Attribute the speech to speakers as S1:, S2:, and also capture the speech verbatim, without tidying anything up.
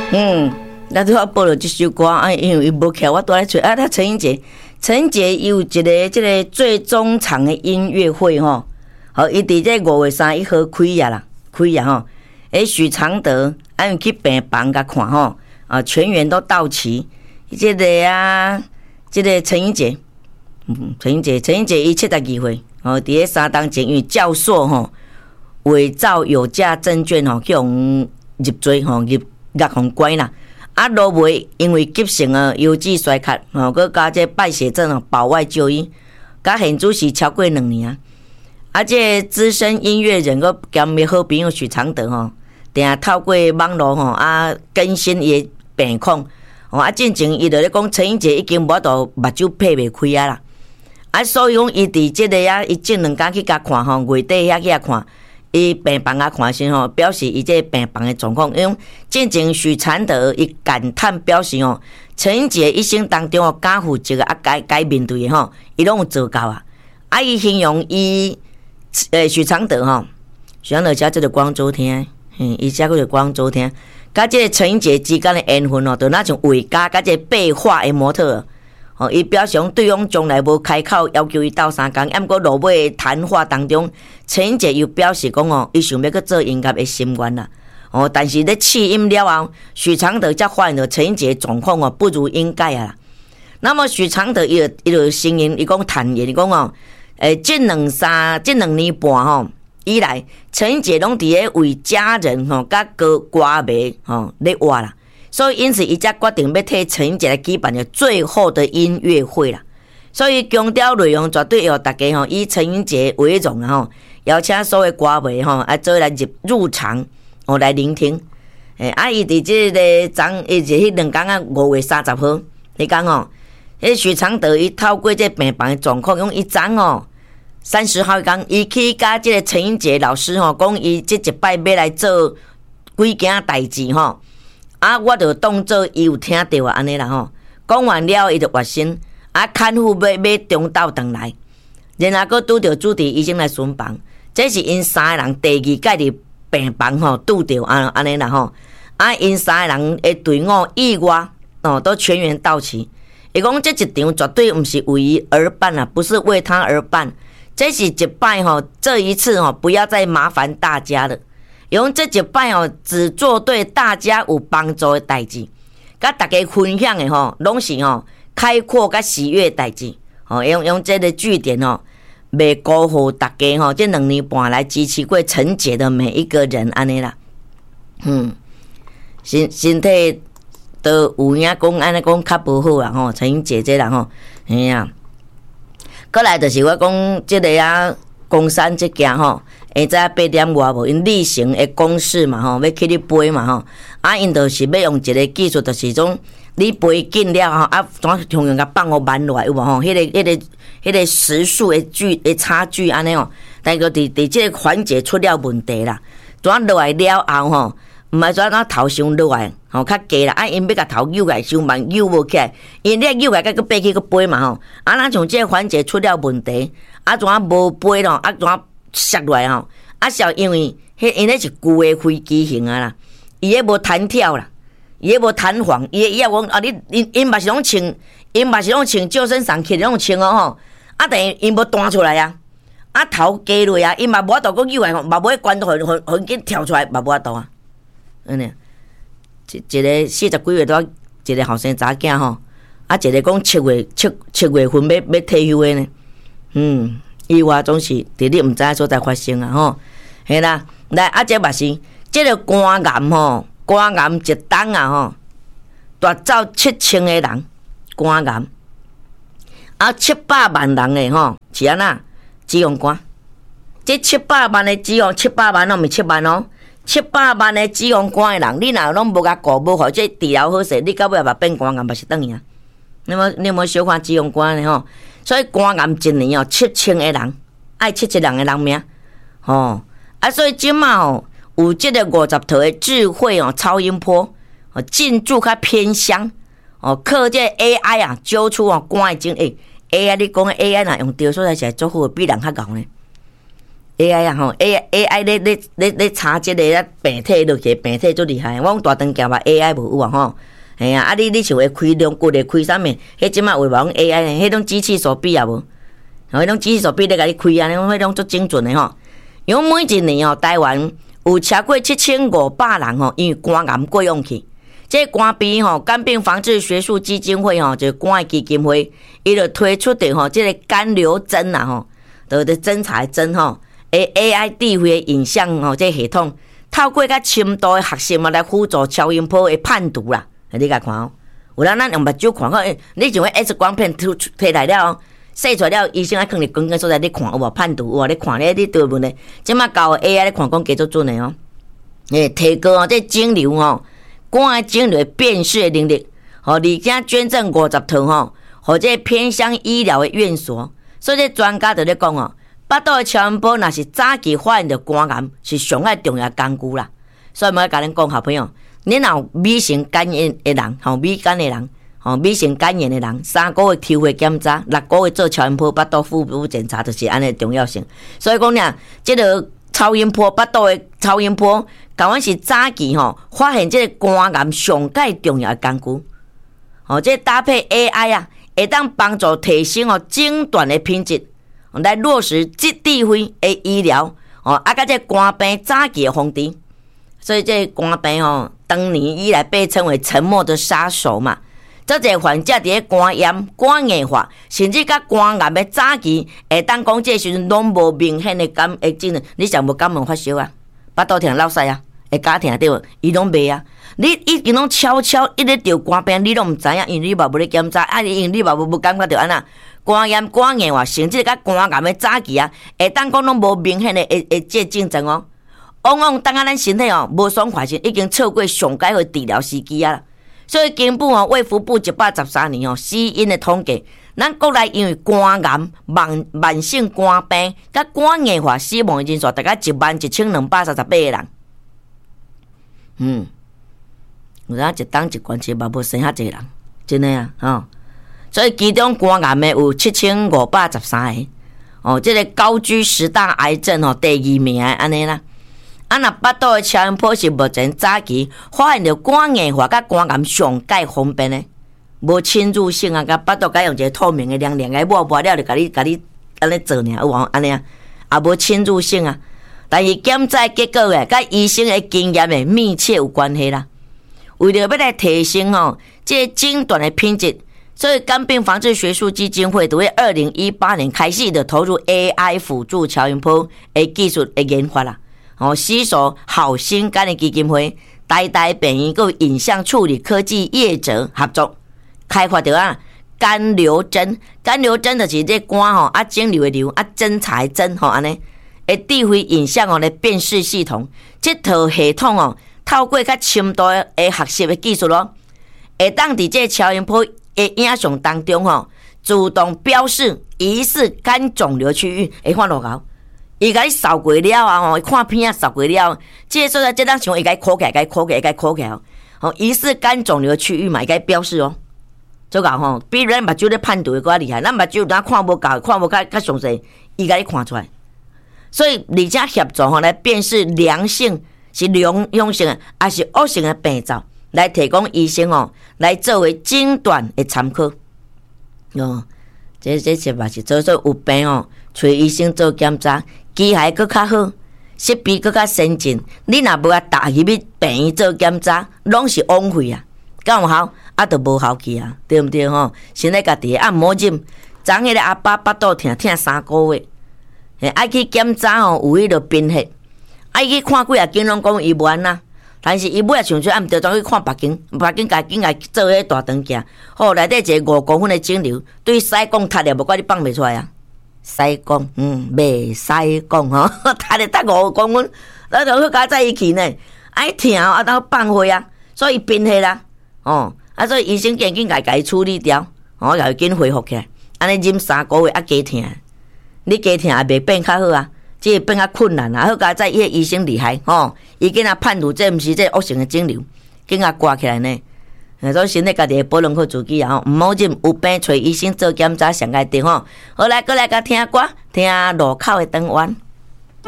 S1: 嗯，那都要播了这首歌啊，因为伊无起来，我都来吹啊。他陈英杰，陈英杰有一个这个最终场的音乐会吼，好，伊伫这五月三一号开呀啦，开呀吼。诶，许常德啊，去病房甲看吼，啊，全员都到齐。这个啊，这个陈英杰，嗯，陈英杰，陈英杰伊七十二岁，哦，伫咧三重监狱教唆吼，伪造有价证券吼，去互入罪吼，入入互关啦。啊，落尾因为急性啊腰椎衰竭，吼，佮加这败血症哦，保外就医，甲现主是超过两年啊。啊，这资深音乐人佮兼伊好朋友许常德吼，定透过网络吼啊更新伊的病况。哦，啊，进前伊就咧讲陈英杰已经无度目睭擘袂开啊啦，啊，所以讲伊伫即个啊，伊前两天去甲看吼，月底遐去甲看，伊病房啊看时吼，表示伊这病房的状况，因为进前许常德伊感叹表示吼，陈英杰一生当中哦，肩负一个啊该该面对的吼，伊拢有做到啊，啊，伊形容伊诶许常德吼，许常德遮即个广州厅，嗯，伊遮个是广州厅。甲这个陈英杰之间的缘分哦，就那种伟家甲这被画的模特，哦，伊表示对方从来无开口要求伊斗相共，毋过落尾谈话当中，陈英杰又表示讲哦，伊想要去做音乐的心愿啦，哦，但是咧试音了后，许常德才发现到陈英杰状况哦不如应该啊啦。那么许常德伊就伊就承认，伊讲坦言，伊讲哦，诶，这两三这两年半吼。以来，陈英杰拢伫咧为家人吼、甲歌歌迷吼咧活啦，所以因此伊才决定要替陈英杰来举办的最后的音乐会啦。所以强调内容绝对要大家吼以陈英杰为荣啦吼，邀请所有歌迷吼啊做来入入场哦来聆听。诶，啊伊伫即个昨伊是迄两天啊五月三十号，你讲哦，迄许常德伊透过这病房的状况，用一张哦。三十号讲，伊去甲即个陈英杰老师吼，讲伊即一摆要来做几件代志吼，啊，我就当做伊有听到啊，安尼啦吼。讲完了，伊就决心，啊，看护要要中昼回来，然后佫拄着主治医生来巡房，这是因三个人第二届伫病房吼拄着安安尼啦吼，啊，因三个人的队伍意外哦，都全员到齐。伊讲这一场绝对毋是为伊而办啊，不是为他而办。这是一摆吼，这一次吼，不要再麻烦大家了。用这一摆吼，只做对大家有帮助的代志，甲大家分享的吼，拢是吼开阔甲喜悦代志。吼，用用这个据点吼，袂辜负大家吼，这两年半来支持过陈杰的每一个人安尼啦。嗯，身身体都有影讲安尼讲较无好啦吼，陈英杰这人吼，哎呀。过来就是我讲即个啊，公山即件吼，下早八点外无因例行的公事嘛吼，要去你背嘛吼，啊因就是要用一个技术，就是种你背紧了吼，啊怎同样甲放互慢落来有无吼？迄个、迄个、迄个时速的距的差距安尼哦，但个伫伫即个环节出了问题啦，怎落来了后吼？毋係怎啊头伤落来，吼較低啦，啊因要甲頭扭來傷慢，扭無起來，因你扭來，甲佮爬起佮飛嘛吼，啊咱從這個環節出了問題，啊怎啊無飛咯，啊怎啊摔落來吼，啊是因為迄因迄是舊的飛機型啊啦，伊迄無彈跳啦，伊迄無彈簧，伊伊也講啊你因因嘛是攏穿，因嘛是攏穿救生衫起攏穿哦吼，啊但是因無彈出來啊，啊頭低落啊，因嘛無法度佮扭來，嘛無去關到很很很緊跳出來，嘛無法度啊。安尼，一一個四十幾歲都一個後生查囝吼，啊一個講七月七七月份要要退休的呢，嗯，意外總是佇你毋知影所在發生啊吼，係啦，來啊這嘛是，這個肝癌吼，肝癌一冬啊吼，奪走七千個人，肝癌，啊七百萬人的吼，是安那脂肪肝，這七百萬的脂肪，七百萬攏毋是七萬哦。七百萬的脂肪肝的人，你若攏無甲顧無好，這治療好勢，你到尾嘛變肝癌嘛是等於啊？你有你有冇小看脂肪肝的吼？所以肝癌一年哦七千個人，愛七千人的人命，吼啊！所以即馬哦有這個五十套的智慧哦超音波哦進駐較偏鄉哦，靠這 A I 啊揪出哦肝的症誒 A I 你講的 A I 若用對所在是足好，比人較高呢。 A I 啊吼 ，A A I 咧咧咧咧查即个啊病体落去，病体足厉害。我讲大肠镜嘛 A I 无有啊吼，嘿啊，啊你你想会开两骨的开啥物？迄即马话讲 A I 呢，迄种机器手臂啊无，吼，迄种机器手臂咧甲你开啊，迄种足精准的吼。因为每一年哦，台湾有超过七千五百人吼，因为肝癌过用去。这肝病吼，肝病防治学术基金会吼，就是肝癌基金会，伊就推出的吼，这个肝瘤针啊吼，就是侦查针吼。A A I 智慧影像吼，这系统透过较深度的学习嘛，来辅助超音波的判读啦。你甲看哦，有人咱用目睭看看，你像 X 光片推推来了，洗出来了，医生爱放伫关键所在你看有无判读，有无你看咧，你对问题。即马交 A I 咧看讲加足准的哦，诶，提高哦，这肿瘤吼，肝癌肿瘤的辨识能力，吼，而且捐赠五十套吼，或者偏乡医疗的院所，所以这专家就咧讲哦。巴肚的超音波若是早期发现着肝癌，是上爱重要工具啦。所以我要甲恁讲，好朋友，恁若有乙型肝炎的人，吼乙肝的人，吼乙型肝炎的人，三个月抽血检查，六个月做超音波巴肚腹部检查，就是安尼重要性。所以讲呢，这个超音波巴肚的超音波，讲阮是早期吼发现这个肝癌上界重要的工具。吼，这搭配 A I 啊，会当帮助提升哦诊断的品质。来落实即智慧的医疗，哦，啊，甲这肝病早期的防治，所以这肝病哦，当年以来被称为沉默的杀手嘛。这个患者伫咧肝炎、肝硬化，甚至甲肝癌的早期，会当讲这时阵拢无明显的感会症，你想无感冒发烧啊，巴肚疼、落屎啊，会脚疼对无？伊拢袂啊。你已经拢悄悄一直得肝病，你拢毋知影，因为你嘛无咧检查，啊，因为你嘛无无感觉到安那。肝炎、肝硬化，甚至甲肝癌的早期啊，会当讲拢无明显的会会这症状哦。往往当啊咱身体哦无爽快时，已经错过上佳的治疗时机啊。所以根本哦，卫福部一百十三年哦，死因的统计，咱国内因为肝癌、慢慢性肝病、甲肝硬化死亡的人数，大概一万一千两百三十八个人。嗯，有影一当一关节嘛无生遐济人，真诶啊，吼。所以其中肝癌的有七千五百十三个，哦，这个高居十大癌症哦第二名安尼啦。啊，若巴肚的超音波是目前早期发现着肝硬化甲肝癌上界方便的，无侵入性啊，甲巴肚甲用一个透明的亮亮的抹抹了就甲你甲你安尼做尔，有无安尼啊？也无侵入性啊，但是检查结果诶，甲医生的经验诶密切有关系啦。为了要来提升哦，这个诊断的品质。所以肝病防治学术基金会在二零一八年开始的投入 A I 辅助超音波的技术的研发啦。哦，携手好心肝的基金会、台大病院跟影像处理科技业者合作，开发到啊肝瘤针。肝瘤针就是这肝吼啊肿瘤的瘤啊侦查针吼安尼，的智慧影像哦来辨识系统。这套系统哦，透过较深度的学习的技术咯，会当伫这超音波的影像当中吼，自动标示疑似肝肿瘤区域，会看落后。伊甲你扫过了啊，吼，看片啊扫过了，这个所在这当想伊甲扣起来，甲扣起来，甲扣起来，吼，疑似肝肿瘤区域嘛，伊甲标示哦。做搞吼，比咱目睭咧判读的更厉害，咱目睭咱看无够，看无较较详细，伊甲你看出来。所以而且协助吼来辨识良性是良良性的，还是恶性的病灶。来提供医生哦，来作为诊断的参考。哦，这这些嘛是做做有病哦，找医生做检查，机械搁较好，设备搁较先进。你若无啊，踏入去病院做检查，拢是枉费啊，敢有效？啊，都无效去啊，对毋对吼？先来家己按摩针，昨迄个阿爸巴肚疼疼三个月，诶，爱去检查哦，有迄个贫血，爱去看几啊间拢讲伊无安那。但是伊尾也想说，啊，毋对，转去看别间，别间家紧来做迄大肠镜，好，内底一个五公分的肿瘤，对西讲塌了，无怪你放袂出来啊！西讲，嗯，袂使讲吼，塌了得五公分，咱就去加在一起呢，爱疼啊，当放血啊，所以贫血啦，哦，啊，所以医生赶紧家家处理掉，哦，又紧恢复起来，安尼忍三个月啊加疼，你加疼也袂变较好啊。这变较困难啊！好加在伊个医生厉害吼，伊竟然判断这毋是这恶性的肿瘤，竟然挂起来呢。所以身体家己保养好自己啊，毋好忍有病找医生做检查上界定吼。好来，过来甲听歌，听路口的灯弯。